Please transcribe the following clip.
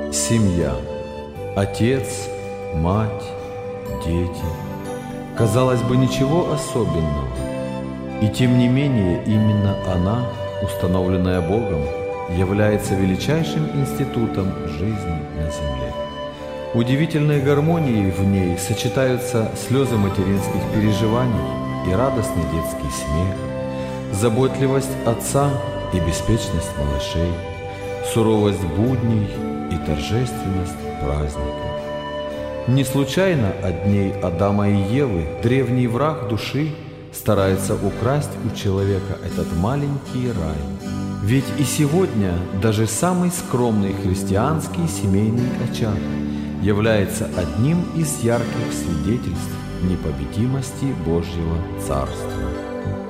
Семья. Отец, мать, дети. Казалось бы, ничего особенного. И тем не менее, именно она, установленная Богом, является величайшим институтом жизни на земле. Удивительной гармонией в ней сочетаются слезы материнских переживаний и радостный детский смех, заботливость отца и беспечность малышей, суровость будней и торжественность праздников. Не случайно от дней Адама и Евы древний враг души старается украсть у человека этот маленький рай. Ведь и сегодня даже самый скромный христианский семейный очаг является одним из ярких свидетельств непобедимости Божьего Царства.